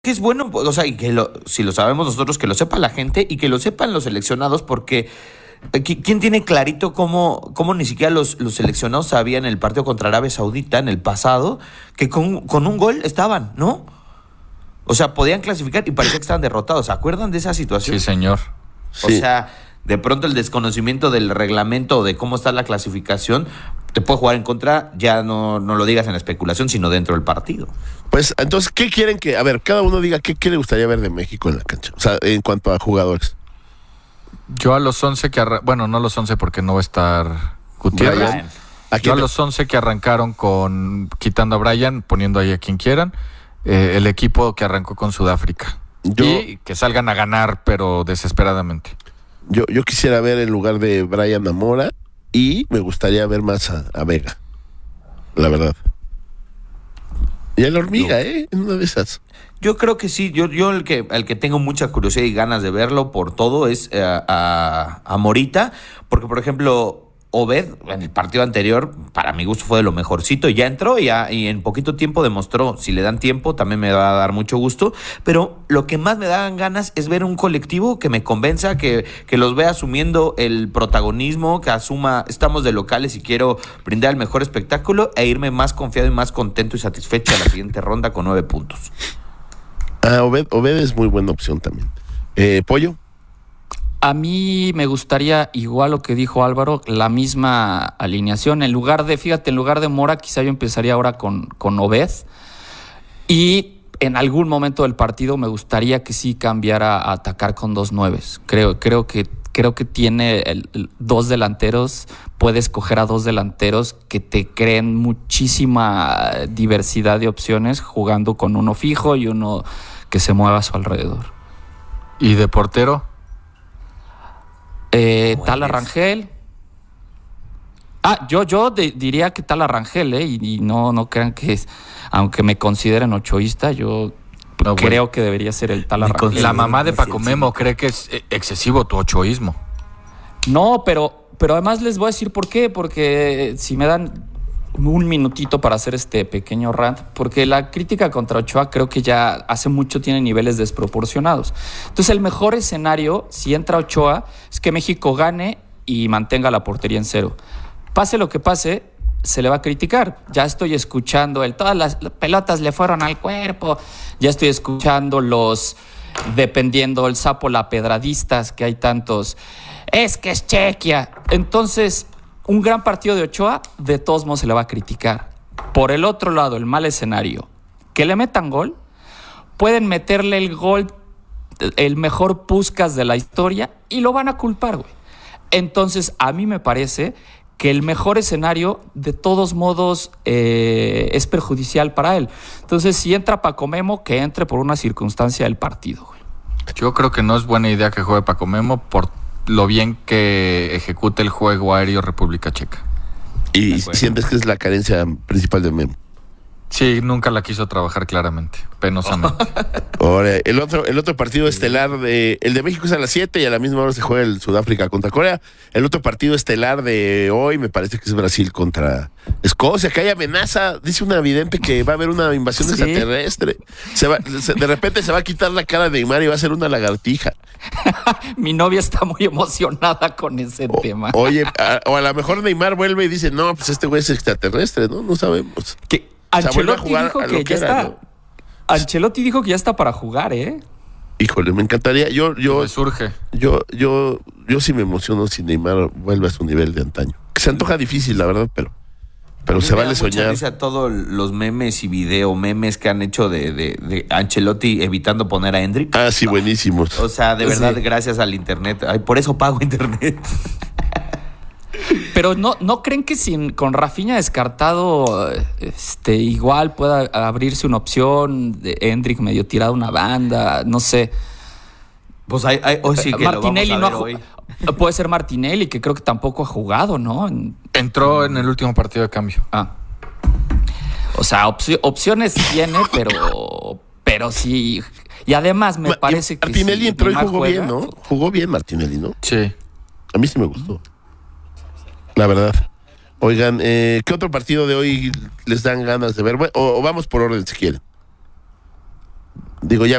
que es bueno, o sea, y que si lo sabemos nosotros, que lo sepa la gente y que lo sepan los seleccionados, porque ¿quién tiene clarito cómo ni siquiera los seleccionados sabían en el partido contra Arabia Saudita en el pasado que con un gol estaban, ¿no? O sea, podían clasificar y parecía que estaban derrotados. ¿Se acuerdan de esa situación? Sí, señor. O sea, de pronto el desconocimiento del reglamento o de cómo está la clasificación te puede jugar en contra, ya no lo digas en la especulación, sino dentro del partido. Pues entonces, ¿qué quieren que, a ver, cada uno diga qué le gustaría ver de México en la cancha? O sea, en cuanto a jugadores. Yo a los 11 bueno, no a los 11 porque no va a estar Gutiérrez. Brian. Yo a los 11 que arrancaron quitando a Brian, poniendo ahí a quien quieran, el equipo que arrancó con Sudáfrica. Y que salgan a ganar, pero desesperadamente. Yo quisiera ver en lugar de Brian a Mora y me gustaría ver más a Vega, la verdad. Y a la hormiga, en una de esas. Yo creo que sí, yo el que tengo mucha curiosidad y ganas de verlo por todo es a Morita, porque por ejemplo Obed en el partido anterior para mi gusto fue de lo mejorcito, ya entró y en poquito tiempo demostró, si le dan tiempo también me va a dar mucho gusto, pero lo que más me dan ganas es ver un colectivo que me convenza, que los vea asumiendo el protagonismo, que asuma, estamos de locales y quiero brindar el mejor espectáculo e irme más confiado y más contento y satisfecho a la siguiente ronda con 9 puntos. Obed es muy buena opción también. Pollo. A mí me gustaría, igual lo que dijo Álvaro, la misma alineación. En lugar de Mora, quizá yo empezaría ahora con Obed. Y en algún momento del partido me gustaría que sí cambiara a atacar con 2 nueves. Creo que tiene dos delanteros, puede escoger a 2 delanteros que te creen muchísima diversidad de opciones jugando con uno fijo y uno que se mueva a su alrededor. ¿Y de portero? Tala Rangel. Yo diría que Tala Rangel, y no crean que aunque me consideren ochoísta, yo creo que debería ser el Tala Rangel. La mamá de Paco Memo cree que es excesivo tu ochoísmo. No, pero además les voy a decir por qué, porque si me dan un minutito para hacer este pequeño rant, porque la crítica contra Ochoa creo que ya hace mucho tiene niveles desproporcionados. Entonces el mejor escenario, si entra Ochoa, es que México gane y mantenga la portería en 0. Pase lo que pase, se le va a criticar. Ya estoy escuchando todas las pelotas le fueron al cuerpo, ya estoy escuchando dependiendo el sapo la pedradistas, que hay tantos, es que es Chequia. Entonces un gran partido de Ochoa, de todos modos se le va a criticar. Por el otro lado, el mal escenario, que le metan gol, pueden meterle el gol, el mejor Puskás de la historia, y lo van a culpar, güey. Entonces, a mí me parece que el mejor escenario, de todos modos, es perjudicial para él. Entonces, si entra Paco Memo, que entre por una circunstancia del partido, güey. Yo creo que no es buena idea que juegue Paco Memo por lo bien que ejecute el juego aéreo República Checa. ¿Y sientes que es la carencia principal de Memo? Sí, nunca la quiso trabajar claramente, penosamente. Ahora, el otro partido estelar el de México es a las 7 y a la misma hora se juega el Sudáfrica contra Corea. El otro partido estelar de hoy me parece que es Brasil contra Escocia, que hay amenaza, dice una vidente que va a haber una invasión extraterrestre. De repente se va a quitar la cara de Neymar y va a ser una lagartija. Mi novia está muy emocionada con ese tema. Oye, o a lo mejor Neymar vuelve y dice, no, pues este güey es extraterrestre, ¿no? No sabemos. Que Ancelotti dijo que ya está. ¿No? Ancelotti dijo que ya está para jugar, ¿eh? Híjole, me encantaría. Me surge. Yo sí me emociono si Neymar vuelve a su nivel de antaño. Que se antoja difícil, la verdad, pero se vale soñar. A todos los memes y memes que han hecho de Ancelotti evitando poner a Hendrick. Ah, sí, buenísimos. O sea, de verdad, gracias al internet. Ay, por eso pago internet. Pero ¿no creen que con Rafinha descartado igual pueda abrirse una opción de Hendrick medio tirado una banda? No sé. Pues hoy sí que Martinelli lo vamos a ver hoy. Puede ser Martinelli, que creo que tampoco ha jugado, ¿no? Entró en el último partido de cambio. O sea, opciones tiene, pero sí. Y además me parece que Martinelli entró y jugó bien, ¿no? Jugó bien Martinelli, ¿no? Sí. A mí sí me gustó. La verdad. Oigan, ¿qué otro partido de hoy les dan ganas de ver? Bueno, o vamos por orden si quieren. Digo, ya